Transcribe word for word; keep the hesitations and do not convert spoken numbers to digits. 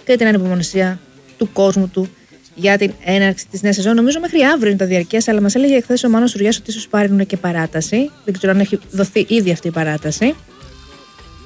και την ανυπομονησία του κόσμου του για την έναρξη της νέας σεζόν. Νομίζω μέχρι αύριο είναι τα διαρκές, αλλά μας έλεγε εχθές ο Μάνος Σουριάς ότι ίσως πάρουν και παράταση. Δεν ξέρω αν έχει δοθεί ήδη αυτή η παράταση.